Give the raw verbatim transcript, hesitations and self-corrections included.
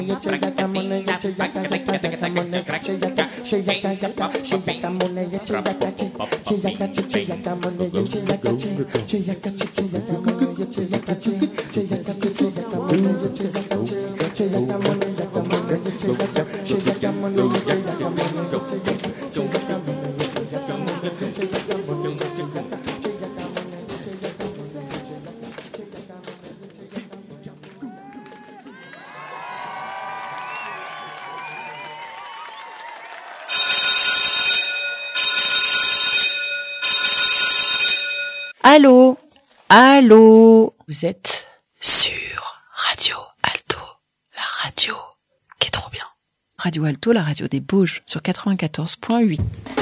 Allô, allô, vous êtes sur Radio Alto, la radio qui est trop bien. Radio Alto, la radio des Bauges, sur quatre-vingt-quatorze point huit.